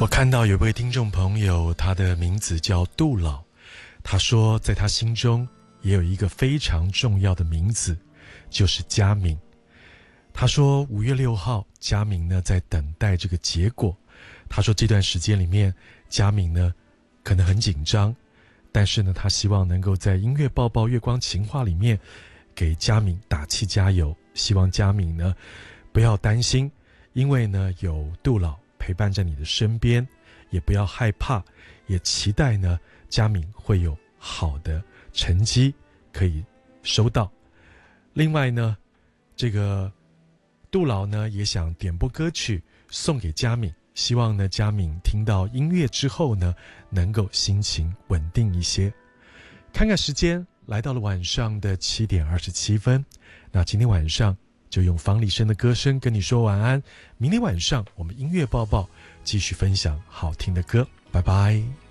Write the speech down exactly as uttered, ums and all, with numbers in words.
我看到有位听众朋友，他的名字叫杜老，他说在他心中也有一个非常重要的名字，就是佳敏。他说五月六号佳敏呢在等待这个结果，他说这段时间里面佳敏呢可能很紧张，但是呢他希望能够在音乐抱抱月光情话里面给佳敏打气加油，希望佳敏呢不要担心，因为呢有杜老陪伴在你的身边，也不要害怕，也期待呢佳敏会有好的成绩可以收到。另外呢这个杜老呢也想点播歌曲送给佳敏，希望呢佳敏听到音乐之后呢能够心情稳定一些。看看时间，来到了晚上的七点二十七分，那今天晚上就用方力申的歌声跟你说晚安，明天晚上我们音乐抱抱继续分享好听的歌，拜拜。